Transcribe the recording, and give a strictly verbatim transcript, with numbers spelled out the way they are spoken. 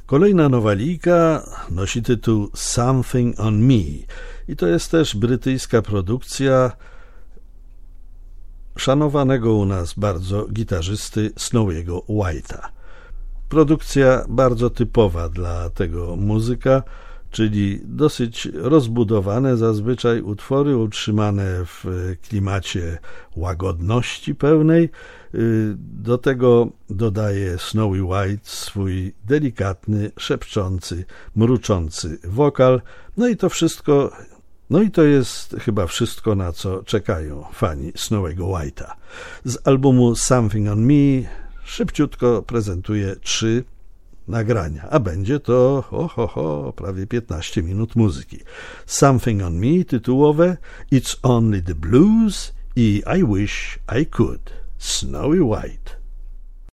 Kolejna nowalijka nosi tytuł Something on Me i to jest też brytyjska produkcja szanowanego u nas bardzo gitarzysty Snowiego White'a. Produkcja bardzo typowa dla tego muzyka, czyli dosyć rozbudowane zazwyczaj utwory utrzymane w klimacie łagodności pełnej. Do tego dodaje Snowy White swój delikatny, szepczący, mruczący wokal. No i to wszystko, no i to jest chyba wszystko, na co czekają fani Snowego White'a. Z albumu Something on Me szybciutko prezentuje trzy nagrania, a będzie to oho, ho, prawie piętnaście minut muzyki. Something on Me tytułowe, It's Only the Blues i I Wish I Could. Snowy White.